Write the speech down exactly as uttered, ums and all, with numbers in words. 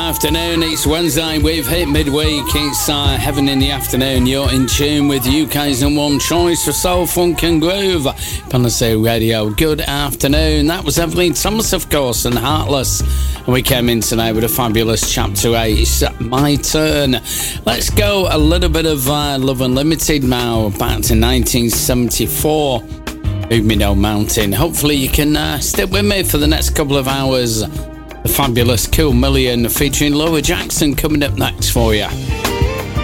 afternoon. It's Wednesday. We've hit midweek. It's uh, heaven in the afternoon. You're in tune with U K's number one choice for soul, funk and groove. Panacea Radio. Good afternoon. That was Evelyn Thomas, of course, and Heartless. And we came in tonight with a fabulous Chapter eight. It's my turn. Let's go a little bit of uh, Love Unlimited now, back to nineteen seventy-four. Move Me No Mountain. Hopefully you can uh, stick with me for the next couple of hours. The fabulous Cool Million featuring Lola Jackson coming up next for you.